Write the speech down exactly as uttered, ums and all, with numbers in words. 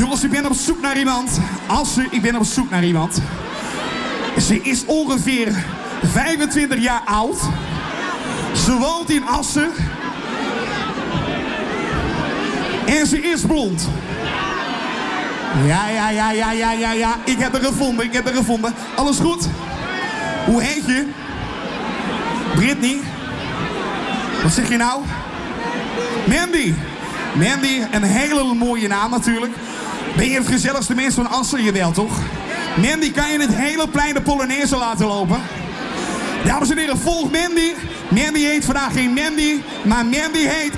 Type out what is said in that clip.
Jongens, ik ben op zoek naar iemand. Assen, ik ben op zoek naar iemand. Ze is ongeveer vijfentwintig jaar oud. Ze woont in Assen. En ze is blond. Ja, ja, ja, ja, ja, ja, ja. Ik heb haar gevonden, ik heb haar gevonden. Alles goed? Hoe heet je? Brittany? Wat zeg je nou? Mandy. Mandy, een hele mooie naam natuurlijk. Ben je het gezelligste mens van Assen? Jawel, toch? Mandy, kan je het hele plein de Polonaise laten lopen? Dames en heren, volg Mandy. Mandy heet vandaag geen Mandy, maar Mandy heet